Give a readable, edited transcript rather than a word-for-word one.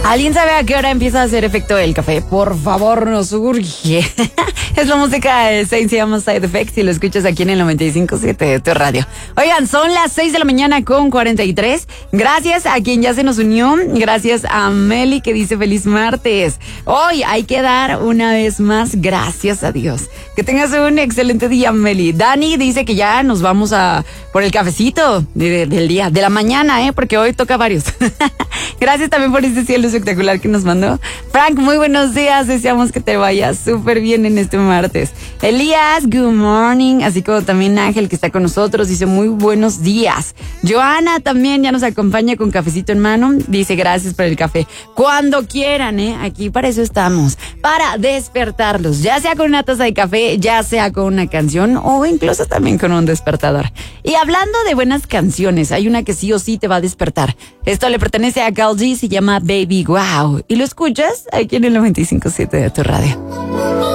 ¿Alguien sabe a qué hora empieza a hacer efecto el café? Por favor, nos urge. Es la música de Saint, se llama Side Effects y lo escuchas aquí en el 95.7 de tu radio. Oigan, son las 6 de la mañana con 43. Gracias a quien ya se nos unió. Gracias a Meli que dice feliz martes. Hoy hay que dar una vez más gracias a Dios. Que tengas un excelente día, Meli. Dani dice que ya nos vamos a por el cafecito del día, de la mañana, porque hoy toca varios. Gracias también por este cielo espectacular que nos mandó. Frank, muy buenos días. Deseamos que te vayas súper bien en este martes. Elías, good morning. Así como también Ángel, que está con nosotros, dice muy buenos días. Joana también ya nos acompaña con cafecito en mano. Dice gracias por el café. Cuando quieran, aquí para eso estamos. Para despertarlos. Ya sea con una taza de café, ya sea con una canción o incluso también con un despertador. Y hablando de buenas canciones, hay una que sí o sí te va a despertar. Esto le pertenece a Karol G, se llama Baby Wow. Y lo escuchas aquí en el 95.7 de tu radio.